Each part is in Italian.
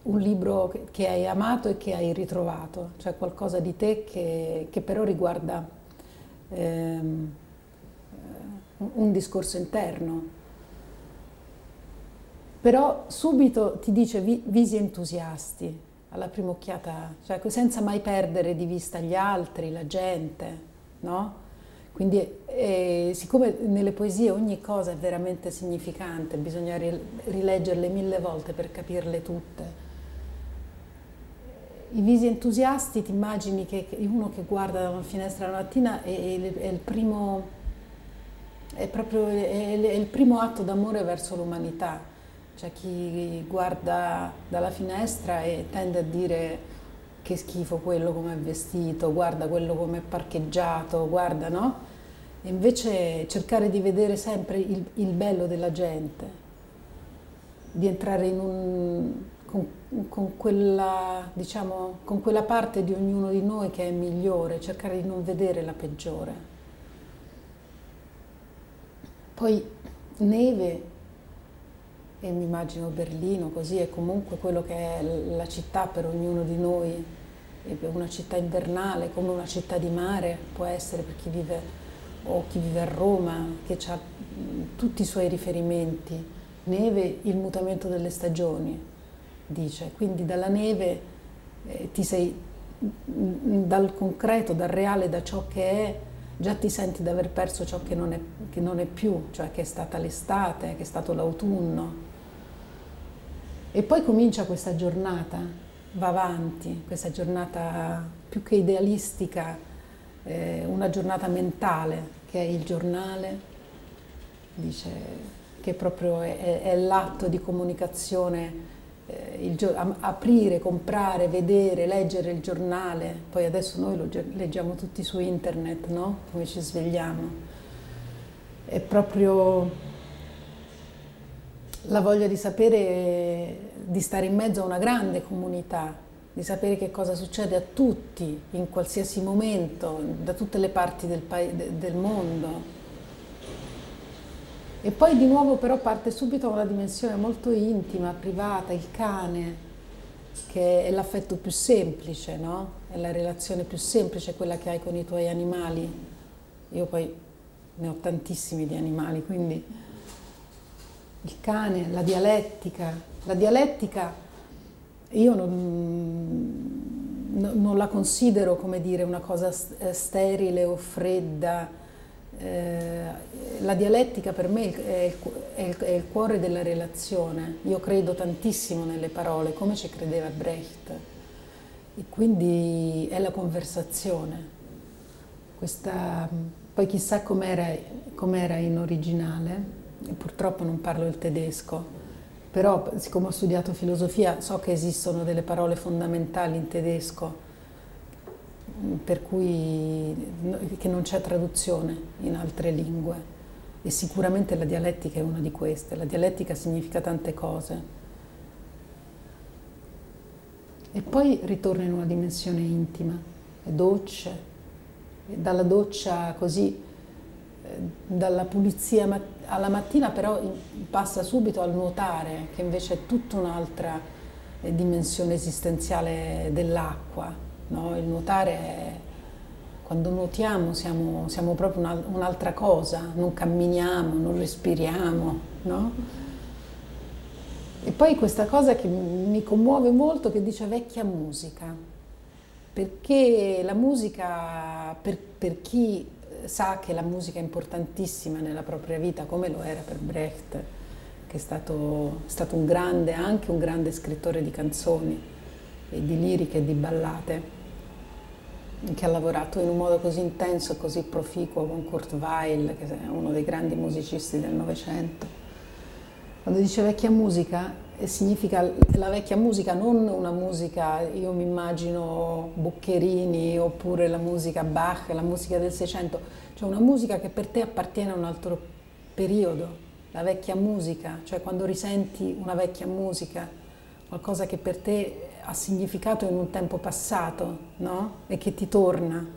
un libro che hai amato e che hai ritrovato, cioè qualcosa di te che però riguarda ehm, un discorso interno. Però subito ti dice visi entusiasti, alla prima occhiata, cioè senza mai perdere di vista gli altri, la gente, no? Quindi siccome nelle poesie ogni cosa è veramente significante, bisogna rileggerle 1000 volte per capirle tutte. I visi entusiasti ti immagini che uno che guarda da una finestra la mattina è il primo, è proprio è il primo atto d'amore verso l'umanità. C'è chi guarda dalla finestra e tende a dire che schifo quello come è vestito, guarda quello come è parcheggiato, guarda, no? E invece cercare di vedere sempre il bello della gente, di entrare con quella, diciamo, con quella parte di ognuno di noi che è migliore, cercare di non vedere la peggiore. Poi neve, e mi immagino Berlino così, è comunque quello che è la città per ognuno di noi, una città invernale, come una città di mare può essere per chi vive, o chi vive a Roma, che ha tutti i suoi riferimenti. Neve, il mutamento delle stagioni, dice, quindi dalla neve ti sei, dal concreto, dal reale, da ciò che è, già ti senti di aver perso ciò che non è più, cioè che è stata l'estate, che è stato l'autunno. E poi comincia questa giornata, va avanti, questa giornata più che idealistica, una giornata mentale, che è il giornale, dice che proprio è l'atto di comunicazione, aprire, comprare, vedere, leggere il giornale. Poi adesso noi lo leggiamo tutti su internet, no? Come ci svegliamo. È proprio la voglia di sapere, di stare in mezzo a una grande comunità, di sapere che cosa succede a tutti, in qualsiasi momento, da tutte le parti del mondo. E poi di nuovo però parte subito una dimensione molto intima, privata, il cane, che è l'affetto più semplice, no? È la relazione più semplice, quella che hai con i tuoi animali. Io poi ne ho tantissimi di animali, quindi il cane, la dialettica. La dialettica io non la considero, come dire, una cosa sterile o fredda. La dialettica per me è il cuore della relazione. Io credo tantissimo nelle parole, come ci credeva Brecht, e quindi è la conversazione. Poi chissà com'era in originale, e purtroppo non parlo il tedesco, però siccome ho studiato filosofia so che esistono delle parole fondamentali in tedesco per cui che non c'è traduzione in altre lingue, e sicuramente la dialettica è una di queste. La dialettica significa tante cose. E poi ritorna in una dimensione intima, le docce, e dalla doccia così, dalla pulizia alla mattina, però passa subito al nuotare, che invece è tutta un'altra dimensione esistenziale dell'acqua. No? Il nuotare quando nuotiamo siamo proprio un'altra cosa, non camminiamo, non respiriamo, no? E poi questa cosa che mi commuove molto, che dice vecchia musica, perché la musica, per chi sa che la musica è importantissima nella propria vita, come lo era per Brecht, che è stato un grande, anche un grande scrittore di canzoni, e di liriche e di ballate, che ha lavorato in un modo così intenso e così proficuo con Kurt Weill, che è uno dei grandi musicisti del Novecento. Quando dice vecchia musica, significa la vecchia musica, non una musica, io mi immagino Boccherini oppure la musica Bach, la musica del Seicento, cioè una musica che per te appartiene a un altro periodo, la vecchia musica, cioè quando risenti una vecchia musica, qualcosa che per te ha significato in un tempo passato, no? E che ti torna.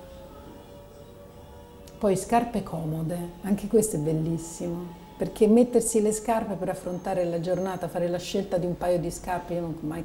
Poi scarpe comode, anche questo è bellissimo, perché mettersi le scarpe per affrontare la giornata, fare la scelta di un paio di scarpe, io non ho mai